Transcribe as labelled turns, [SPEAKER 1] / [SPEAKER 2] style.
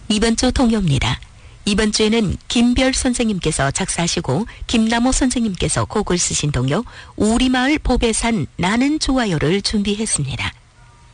[SPEAKER 1] 이번 주 동요입니다. 이번 주에는 김별 선생님께서 작사하시고 김남호 선생님께서 곡을 쓰신 동요 우리마을 보배산 나는 좋아요를 준비했습니다.